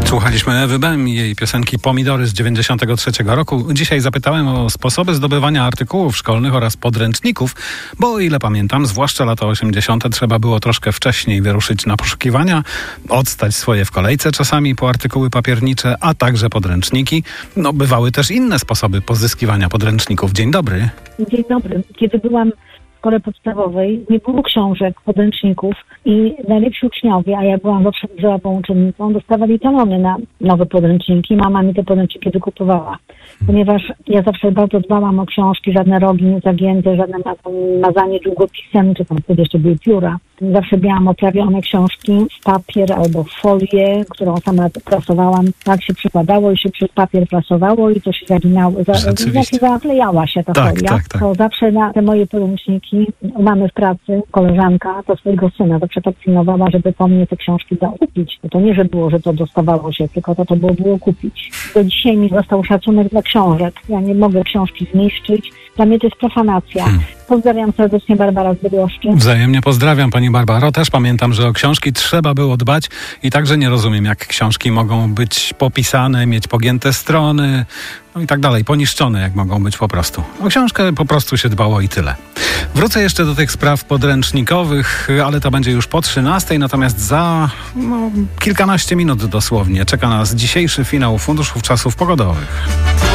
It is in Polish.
Słuchaliśmy Ewy Bem i jej piosenki Pomidory z 93 roku. Dzisiaj zapytałem o sposoby zdobywania artykułów szkolnych oraz podręczników, bo o ile pamiętam, zwłaszcza lata 80. trzeba było troszkę wcześniej wyruszyć na poszukiwania, odstać swoje w kolejce czasami po artykuły papiernicze, a także podręczniki. Bywały też inne sposoby pozyskiwania podręczników. Dzień dobry. Dzień dobry. Kiedy byłam w szkole podstawowej, nie było książek, podręczników i najlepsi uczniowie, a ja byłam zawsze wzorową uczennicą, dostawali talony na nowe podręczniki. Mama mi te podręczniki wykupowała. Ponieważ ja zawsze bardzo dbałam o książki, żadne rogi nie zagięte, żadne mazanie długopisem, czy tam wtedy jeszcze były pióra. Zawsze miałam oprawione książki w papier albo w folię, którą sama prasowałam. Tak się przykładało i się przez papier prasowało i to się zaginało. Zaklejała się ta folia. Tak. To zawsze na te moje podręczniki u mamy w pracy koleżanka do swojego syna zawsze tak pilnowała, żeby po mnie te książki kupić. To nie, że było, że to dostawało się, tylko to było kupić. Do dzisiaj mi został szacunek dla książek. Ja nie mogę książki zniszczyć. Dla mnie to jest profanacja. Pozdrawiam serdecznie, Barbara z Bydgoszczy. Wzajemnie pozdrawiam, pani Barbaro. Też pamiętam, że o książki trzeba było dbać i także nie rozumiem, jak książki mogą być popisane, mieć pogięte strony, i tak dalej, poniszczone jak mogą być po prostu. O książkę po prostu się dbało i tyle. Wrócę jeszcze do tych spraw podręcznikowych, ale to będzie już po 13:00, natomiast za kilkanaście minut dosłownie czeka nas dzisiejszy finał Funduszów Czasów Pogodowych.